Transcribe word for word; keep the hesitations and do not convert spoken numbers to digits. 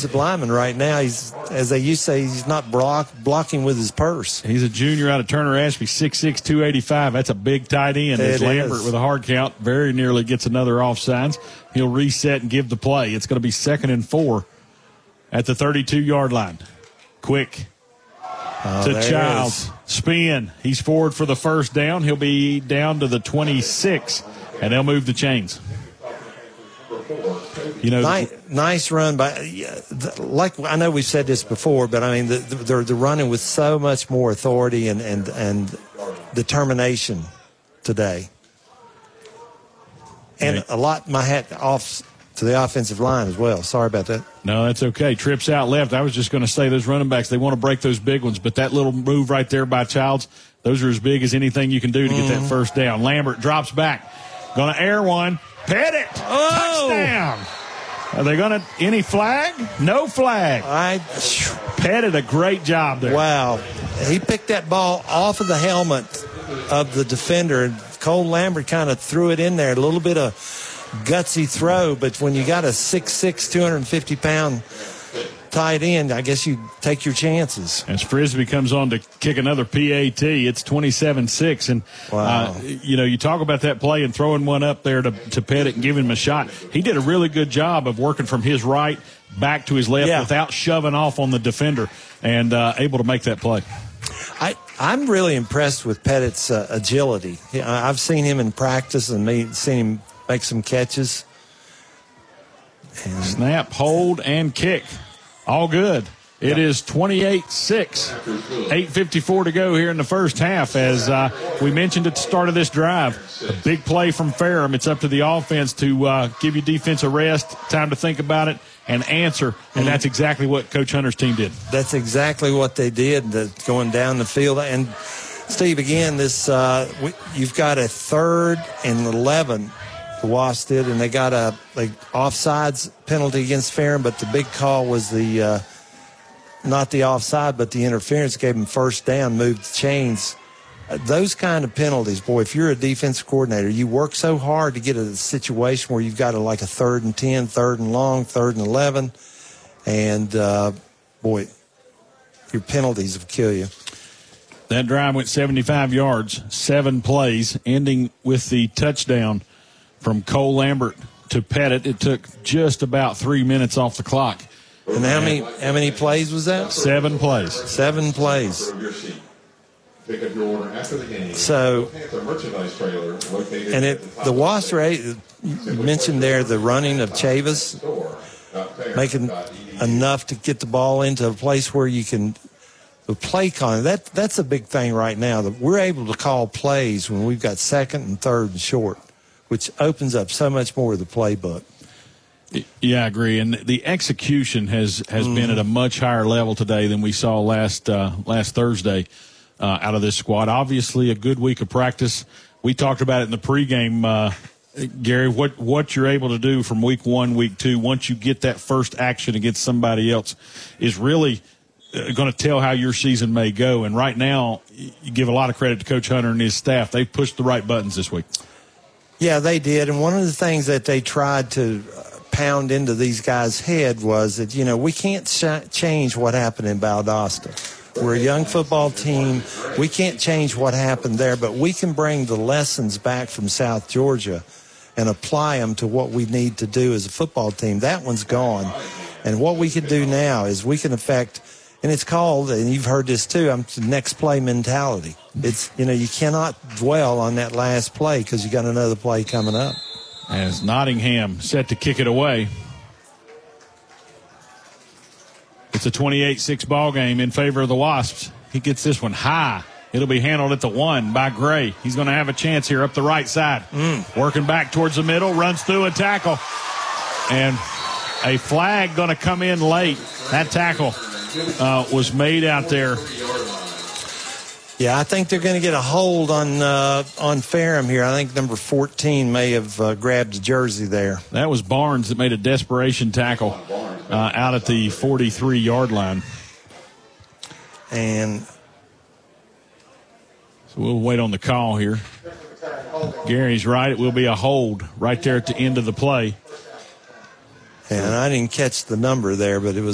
offensive lineman right now. He's, as they used to say, he's not block, blocking with his purse. He's a junior out of Turner Ashby, six six, two eighty-five. That's a big tight end. As Lambert is. with a hard count very nearly gets another offsides. He'll reset and give the play. It's going to be second and four at the thirty-two-yard line. Quick oh, to Childs. Spin. He's forward for the first down. He'll be down to the twenty-six, and they'll move the chains. You know, nice, nice run by. Like I know we've said this before, but I mean the, the, they're, they're running with so much more authority and, and and determination today, and right. a lot. My hat off to the offensive line as well. Sorry about that. No, that's okay. Trips out left. I was just going to say those running backs, they want to break those big ones, but that little move right there by Childs, those are as big as anything you can do to get mm-hmm. that first down. Lambert drops back, going to air one. Pettit, oh. touchdown. Are they going to, any flag? No flag. I, Pettit, a great job there. Wow. He picked that ball off of the helmet of the defender, and Cole Lambert kind of threw it in there. A little bit of gutsy throw, but when you got a six six, two hundred fifty pound tight end, I guess you take your chances. As Frisbee comes on to kick another P A T, it's twenty-seven six. And, wow. uh, you know, you talk about that play and throwing one up there to, to Pettit and giving him a shot. He did a really good job of working from his right back to his left yeah. without shoving off on the defender and uh, able to make that play. I, I'm really impressed with Pettit's uh, agility. I've seen him in practice and me, seen him make some catches. And snap, hold, and kick. All good. It yeah. is twenty-eight six. eight fifty-four to go here in the first half. As uh, we mentioned at the start of this drive, a big play from Ferrum. It's up to the offense to uh, give you defense a rest, time to think about it, and answer. And mm-hmm. that's exactly what Coach Hunter's team did. That's exactly what they did, the, going down the field. And, Steve, again, this uh, we, you've got a third and eleven. The Wasps did, and they got a like offsides penalty against Ferrum, but the big call was the uh, not the offside, but the interference gave them first down, moved the chains. Uh, those kind of penalties, boy, if you're a defensive coordinator, you work so hard to get a situation where you've got a, like a third and ten, third and long, third and eleven, and uh, boy, your penalties will kill you. That drive went seventy-five yards, seven plays, ending with the touchdown from Cole Lambert to Pettit. It took just about three minutes off the clock. And how many how many plays was that? Seven plays. Seven plays. So, and it, the Wasps, you mentioned there the running of Chavis, making enough to get the ball into a place where you can the play con. That that's a big thing right now. That we're able to call plays when we've got second and third and short, which opens up so much more of the playbook. Yeah, I agree. And the execution has, has mm. been at a much higher level today than we saw last uh, last Thursday uh, out of this squad. Obviously, a good week of practice. We talked about it in the pregame, uh, Gary, what, what you're able to do from week one, week two, once you get that first action against somebody else is really going to tell how your season may go. And right now, you give a lot of credit to Coach Hunter and his staff. They've pushed the right buttons this week. Yeah, they did. And one of the things that they tried to pound into these guys' head was that, you know, we can't sh- change what happened in Valdosta. We're a young football team. We can't change what happened there, but we can bring the lessons back from South Georgia and apply them to what we need to do as a football team. That one's gone. And what we can do now is we can affect, and it's called, and you've heard this too, um, next play mentality. It's, you know, you cannot dwell on that last play because you got another play coming up. As Nottingham set to kick it away. It's a twenty-eight six ball game in favor of the Wasps. He gets this one high. It'll be handled at the one by Gray. He's going to have a chance here up the right side. Mm. Working back towards the middle, runs through a tackle. And a flag going to come in late. That tackle uh, was made out there. Yeah, I think they're going to get a hold on uh, on Ferrum here. I think number fourteen may have uh, grabbed a jersey there. That was Barnes that made a desperation tackle uh, out at the forty-three-yard line. And so we'll wait on the call here. Gary's right. It will be a hold right there at the end of the play. And I didn't catch the number there, but it was